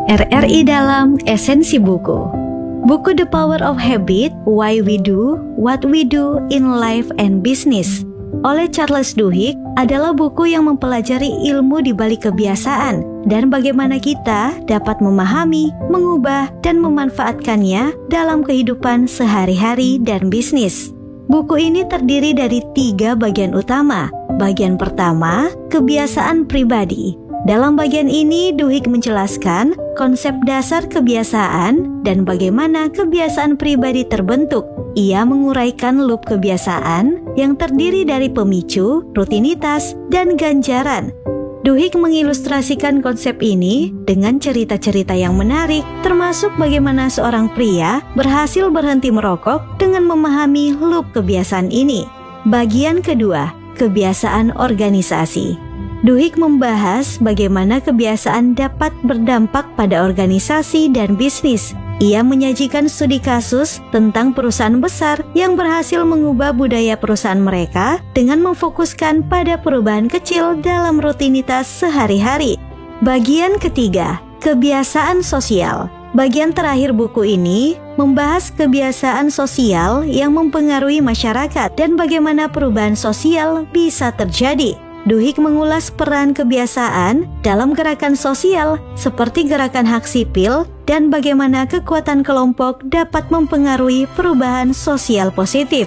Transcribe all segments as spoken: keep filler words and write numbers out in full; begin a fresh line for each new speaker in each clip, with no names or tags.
R R I dalam Esensi Buku. Buku The Power of Habit, Why We Do, What We Do in Life and Business oleh Charles Duhigg adalah buku yang mempelajari ilmu di balik kebiasaan dan bagaimana kita dapat memahami, mengubah, dan memanfaatkannya dalam kehidupan sehari-hari dan bisnis. Buku ini terdiri dari tiga bagian utama. Bagian pertama, kebiasaan pribadi. Dalam bagian ini, Duhigg menjelaskan konsep dasar kebiasaan dan bagaimana kebiasaan pribadi terbentuk. Ia menguraikan loop kebiasaan yang terdiri dari pemicu, rutinitas, dan ganjaran. Duhigg mengilustrasikan konsep ini dengan cerita-cerita yang menarik, termasuk bagaimana seorang pria berhasil berhenti merokok dengan memahami loop kebiasaan ini. Bagian kedua, kebiasaan organisasi. Duhigg membahas bagaimana kebiasaan dapat berdampak pada organisasi dan bisnis. Ia menyajikan studi kasus tentang perusahaan besar yang berhasil mengubah budaya perusahaan mereka dengan memfokuskan pada perubahan kecil dalam rutinitas sehari-hari. Bagian ketiga, kebiasaan sosial. Bagian terakhir buku ini membahas kebiasaan sosial yang mempengaruhi masyarakat dan bagaimana perubahan sosial bisa terjadi. Duhigg mengulas peran kebiasaan dalam gerakan sosial seperti gerakan hak sipil dan bagaimana kekuatan kelompok dapat mempengaruhi perubahan sosial positif.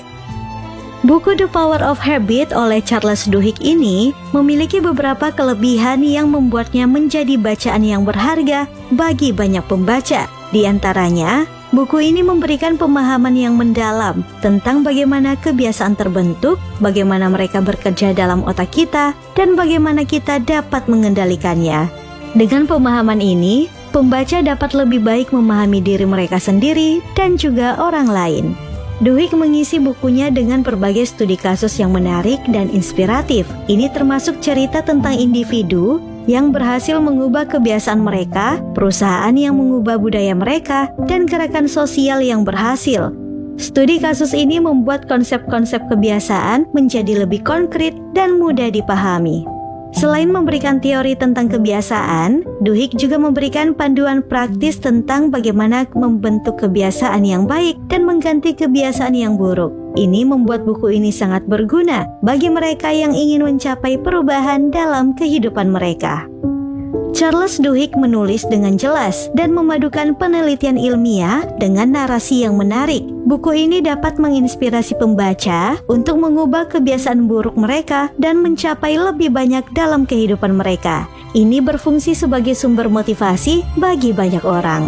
Buku The Power of Habit oleh Charles Duhigg ini memiliki beberapa kelebihan yang membuatnya menjadi bacaan yang berharga bagi banyak pembaca. Di antaranya, buku ini memberikan pemahaman yang mendalam tentang bagaimana kebiasaan terbentuk, bagaimana mereka bekerja dalam otak kita, dan bagaimana kita dapat mengendalikannya. Dengan pemahaman ini, pembaca dapat lebih baik memahami diri mereka sendiri dan juga orang lain. Duhigg mengisi bukunya dengan berbagai studi kasus yang menarik dan inspiratif. Ini termasuk cerita tentang individu yang berhasil mengubah kebiasaan mereka, perusahaan yang mengubah budaya mereka, dan gerakan sosial yang berhasil. Studi kasus ini membuat konsep-konsep kebiasaan menjadi lebih konkret dan mudah dipahami. Selain memberikan teori tentang kebiasaan, Duhigg juga memberikan panduan praktis tentang bagaimana membentuk kebiasaan yang baik dan mengganti kebiasaan yang buruk. Ini membuat buku ini sangat berguna bagi mereka yang ingin mencapai perubahan dalam kehidupan mereka. Charles Duhigg menulis dengan jelas dan memadukan penelitian ilmiah dengan narasi yang menarik. Buku ini dapat menginspirasi pembaca untuk mengubah kebiasaan buruk mereka dan mencapai lebih banyak dalam kehidupan mereka. Ini berfungsi sebagai sumber motivasi bagi banyak orang.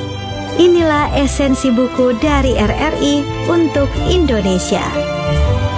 Inilah esensi buku dari R R I untuk Indonesia.